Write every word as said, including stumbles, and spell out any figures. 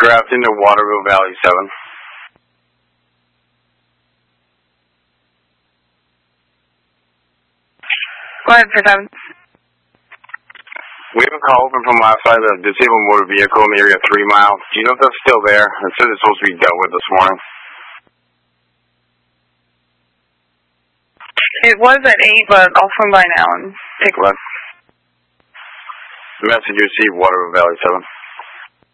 Grafton to Waterville Valley seven. Go ahead for seven. We have a call open from last night, a disabled motor vehicle in the area three mile. Do you know if that's still there? It says it's supposed to be dealt with this morning. It was at eight, but I'll swing by now and take a look. The message you received, Waterville Valley seven.